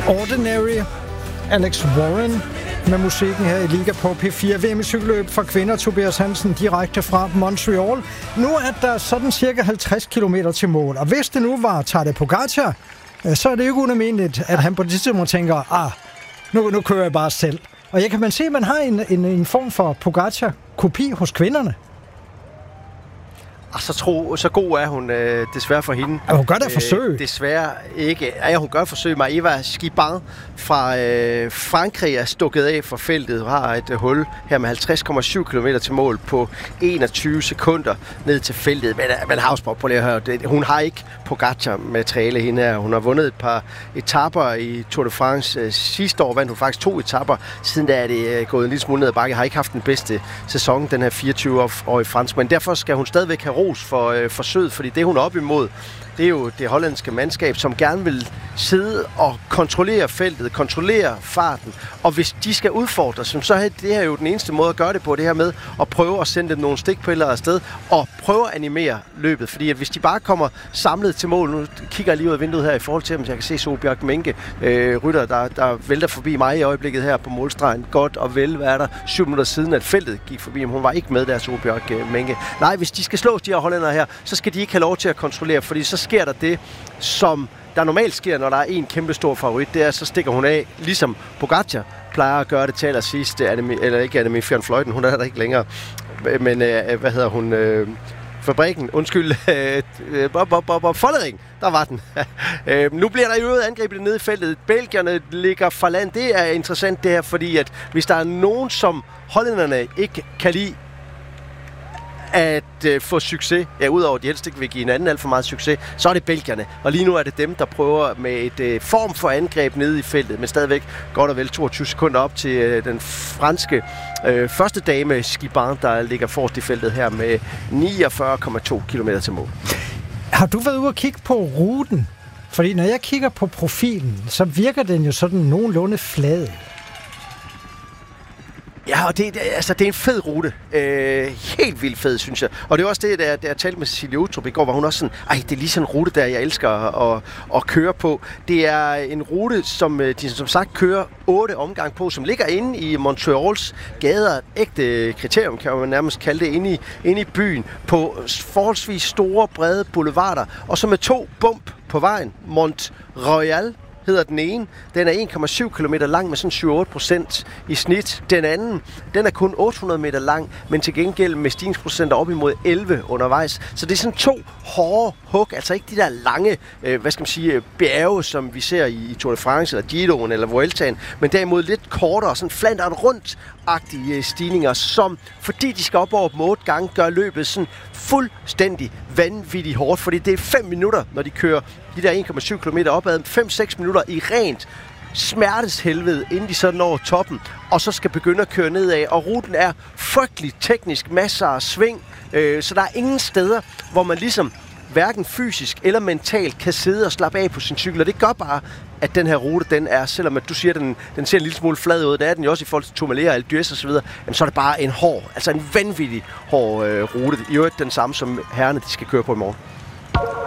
Ordinary, Alex Warren med musikken her i Liga på P4. VM i cykelløb for kvinder, Tobias Hansen, direkte fra Montreal. Nu er der sådan cirka 50 km til mål, og hvis det nu var Tadej Pogačar, så er det jo ikke unalmindeligt, at han på det tidspunkt tænker, nu kører jeg bare selv. Og jeg kan man se, at man har en form for Pogačar-kopi hos kvinderne. Så god er hun desværre for hende. Ja, hun gør det forsøg. Desværre ikke. Ja, hun gør forsøg. Maëva Skibang fra Frankrig er stukket af fra feltet. Hun har et hul her med 50,7 km til mål på 21 sekunder ned til feltet. Men Hausborg, prøv lige at høre. Hun har ikke Pogačar-materiale hende her. Hun har vundet et par etaper i Tour de France. Sidste år vandt hun faktisk 2 etaper. Siden da er det gået en lille smule ned ad bakke. Har ikke haft den bedste sæson, den her 24-årige franskmand. Derfor skal hun stadigvæk have ros for forsøget, fordi det hun er op imod, det er jo det hollandske mandskab, som gerne vil sidde og kontrollere feltet, kontrollere farten, og hvis de skal udfordre sig, så er det her jo den eneste måde at gøre det på, det her med at prøve at sende dem nogle stikpiller afsted, og prøve at animere løbet, fordi at hvis de bare kommer samlet til mål, nu kigger jeg lige ud af vinduet her i forhold til, om jeg kan se Solbjørg Menke, rytter, der vælter forbi mig i øjeblikket her på målstregen, godt og vel, hvad er der, 7 minutter siden, at feltet gik forbi, men hun var ikke med der, Solbjørg Menke. Nej, hvis de skal slå de her hollændere her, så skal de ikke have lov til at kontrollere, fordi så sker der det, som der normalt sker, når der er en kæmpe stor favorit, det er, så stikker hun af, ligesom Pogačar plejer at gøre det til allersidst, eller ikke Annemiek van Vleuten, hun er der ikke længere, men hvad hedder hun, fabrikken, undskyld, Follering, der var den. Nu bliver der i øvrigt angrebet nede i feltet. Belgierne ligger fra land. Det er interessant det her, fordi at hvis der er nogen, som hollænderne ikke kan lide at få succes, udover at de helst ikke vil give hinanden alt for meget succes, så er det belgierne. Og lige nu er det dem, der prøver med et form for angreb nede i feltet, men stadigvæk godt og vel 22 sekunder op til den franske første dame Skibang, der ligger forrest i feltet her med 49,2 km til mål. Har du været ude at kigge på ruten? Fordi når jeg kigger på profilen, så virker den jo sådan nogenlunde flad. Ja, og det er en fed rute. Helt vildt fed, synes jeg. Og det er også det, da jeg talte med Cecilie Utrup i går, hvor hun også sådan, det er lige sådan en rute, der jeg elsker at køre på. Det er en rute, som de som sagt kører 8 omgang på, som ligger inde i Montreals gader. Ægte kriterium, kan man nærmest kalde det, inde i byen, på forholdsvis store, brede boulevarder. Og så med 2 bump på vejen. Mont Royal hedder den ene. Den er 1,7 km lang med sådan 7-8% i snit. Den anden, den er kun 800 meter lang, men til gengæld med stigningsprocenter op imod 11 undervejs. Så det er sådan 2 hårde hug, altså ikke de der lange, bjerge, som vi ser i Tour de France, eller Giroen, eller Vueltaen, men derimod lidt kortere, sådan flandret rundt-agtige stigninger, som, fordi de skal op over dem 8 gange, gør løbet sådan fuldstændig vanvittigt hårdt, fordi det er 5 minutter, når de kører de der 1,7 km opad, 5-6 minutter i rent smerteshelvede, inden de så når toppen, og så skal begynde at køre nedad, og ruten er frygtelig teknisk, masser af sving, så der er ingen steder, hvor man ligesom hverken fysisk eller mentalt kan sidde og slappe af på sin cykel, og det gør bare, at den her rute, den er, selvom at du siger, at den ser en lille smule flad ud, det er den jo også i forhold til Tourmalet og Alpe d'Huez og så videre, så er det bare en hård, altså en vanvittig hård rute. I øvrigt den samme, som herrerne de skal køre på i morgen.